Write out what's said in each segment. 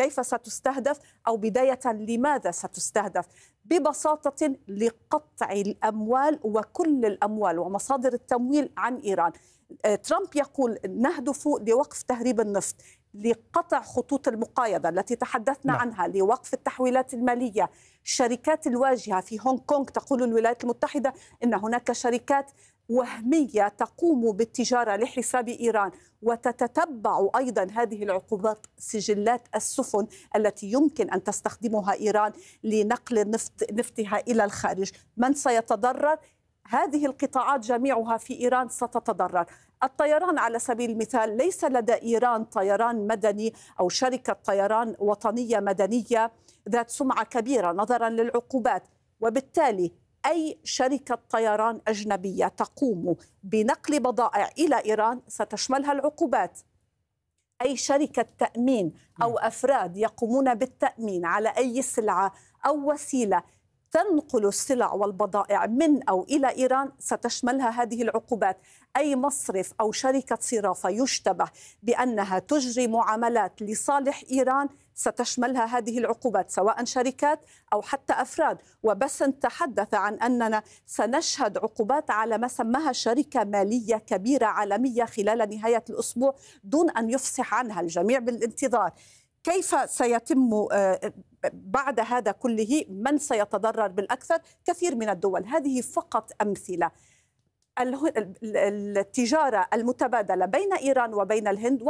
كيف ستستهدف أو بداية لماذا ستستهدف؟ ببساطة لقطع الأموال وكل الأموال ومصادر التمويل عن إيران. ترامب يقول نهدف لوقف تهريب النفط، لقطع خطوط المقايضة التي تحدثنا عنها، لوقف التحويلات المالية، الشركات الواجهة في هونغ كونغ. تقول الولايات المتحدة إن هناك شركات وهمية تقوم بالتجارة لحساب إيران، وتتتبع أيضا هذه العقوبات سجلات السفن التي يمكن أن تستخدمها إيران لنقل نفطها إلى الخارج. من سيتضرر؟ هذه القطاعات جميعها في إيران ستتضرر. الطيران على سبيل المثال، ليس لدى إيران طيران مدني أو شركة طيران وطنية مدنية ذات سمعة كبيرة نظرا للعقوبات، وبالتالي أي شركة طيران أجنبية تقوم بنقل بضائع إلى إيران ستشملها العقوبات. أي شركة تأمين أو أفراد يقومون بالتأمين على أي سلعة أو وسيلة تنقل السلع والبضائع من أو إلى إيران ستشملها هذه العقوبات. أي مصرف أو شركة صرافة يشتبه بأنها تجري معاملات لصالح إيران ستشملها هذه العقوبات، سواء شركات أو حتى أفراد. وبسن تحدث عن أننا سنشهد عقوبات على ما سماها شركة مالية كبيرة عالمية خلال نهاية الأسبوع دون أن يفصح عنها، الجميع بالانتظار. كيف سيتم بعد هذا كله؟ من سيتضرر بالأكثر؟ كثير من الدول. هذه فقط أمثلة. التجارة المتبادلة بين إيران وبين الهند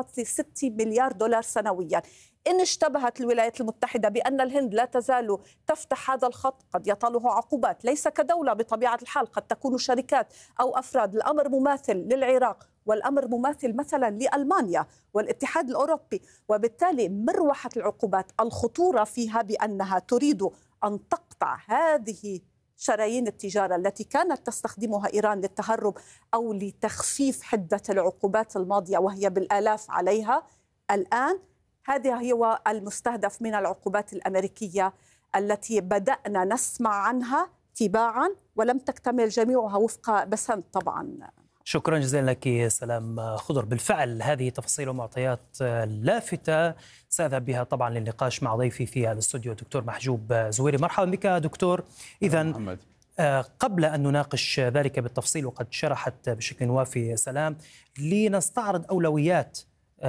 1.6 مليار دولار سنويا. إن اشتبهت الولايات المتحدة بأن الهند لا تزال تفتح هذا الخط قد يطاله عقوبات، ليس كدولة بطبيعة الحال، قد تكون شركات أو أفراد. الأمر مماثل للعراق، والأمر مماثل مثلا لألمانيا والاتحاد الأوروبي. وبالتالي مروحة العقوبات الخطورة فيها بأنها تريد أن تقطع هذه شرايين التجارة التي كانت تستخدمها إيران للتهرب أو لتخفيف حدة العقوبات الماضية وهي بالآلاف عليها. الآن هذا هو المستهدف من العقوبات الأمريكية التي بدأنا نسمع عنها تباعا ولم تكتمل جميعها وفق بسنت طبعا. شكرا جزيلا لك سلام خضر. بالفعل هذه تفاصيل ومعطيات لافتة سأذهب بها طبعا للنقاش مع ضيفي في الاستوديو دكتور محجوب زويري. مرحبا بك دكتور. إذن قبل أن نناقش ذلك بالتفصيل وقد شرحت بشكل وافي سلام، لنستعرض أولويات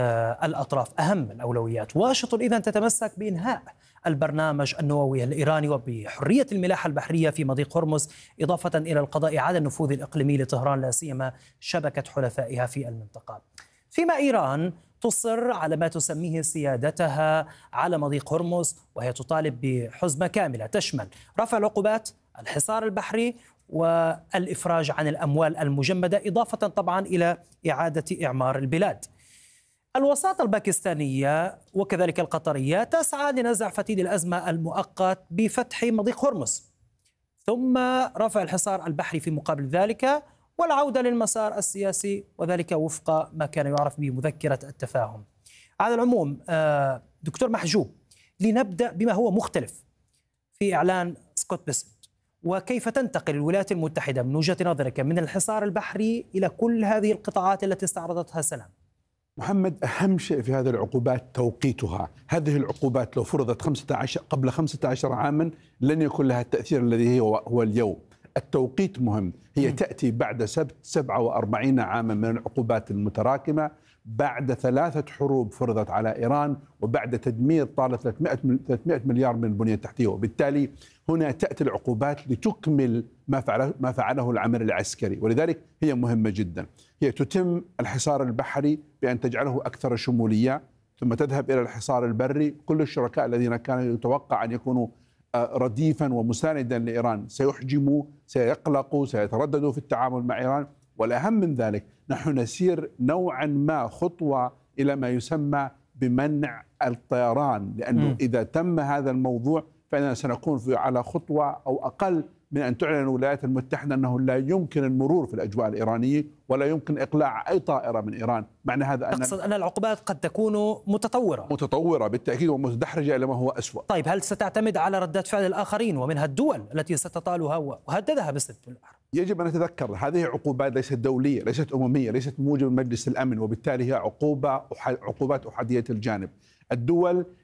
الأطراف، أهم الأولويات. واشنطن إذن تتمسك بإنهاء البرنامج النووي الإيراني وبحرية الملاحة البحرية في مضيق هرمز، إضافة إلى القضاء على النفوذ الإقليمي لطهران لا سيما شبكة حلفائها في المنطقة. فيما إيران تصر على ما تسميه سيادتها على مضيق هرمز، وهي تطالب بحزمة كاملة تشمل رفع العقوبات، الحصار البحري، والإفراج عن الأموال المجمدة، إضافة طبعا إلى إعادة إعمار البلاد. الوساطة الباكستانية وكذلك القطرية تسعى لنزع فتيل الأزمة المؤقت بفتح مضيق هرمز، ثم رفع الحصار البحري في مقابل ذلك، والعودة للمسار السياسي، وذلك وفق ما كان يعرف بمذكرة التفاهم. على العموم دكتور محجوب، لنبدأ بما هو مختلف في إعلان سكوت بيسنت، وكيف تنتقل الولايات المتحدة من وجهة نظرك من الحصار البحري إلى كل هذه القطاعات التي استعرضتها سلام؟ محمد، أهم شيء في هذه العقوبات توقيتها. هذه العقوبات لو فرضت قبل 15 عاما لن يكون لها التأثير الذي هو اليوم. التوقيت مهم. هي تأتي بعد 47 عاما من العقوبات المتراكمة، بعد 3 حروب فرضت على إيران، وبعد تدمير طال 300 مليار من البنية التحتية. وبالتالي هنا تأتي العقوبات لتكمل ما فعله العمل العسكري، ولذلك هي مهمة جدا. هي تتم الحصار البحري بأن تجعله أكثر شمولية، ثم تذهب إلى الحصار البري. كل الشركاء الذين كانوا يتوقع أن يكونوا رديفا ومساندا لإيران سيحجموا، سيقلقوا، سيترددوا في التعامل مع إيران. والأهم من ذلك، نحن نسير نوعا ما خطوة إلى ما يسمى بمنع الطيران، لأنه إذا تم هذا الموضوع فإننا سنكون على خطوة أو أقل من أن تعلن الولايات المتحدة أنه لا يمكن المرور في الأجواء الإيرانية ولا يمكن إقلاع أي طائرة من إيران. معنى هذا تقصد أن العقوبات قد تكون متطورة بالتأكيد ومتدحرجة إلى ما هو أسوأ. طيب، هل ستعتمد على ردات فعل الآخرين ومنها الدول التي ستطالها وهددها باسم الحرب؟ يجب أن نتذكر هذه عقوبات ليست دولية، ليست أممية، ليست موجبة من مجلس الأمن، وبالتالي هي عقوبات أحادية الجانب. الدول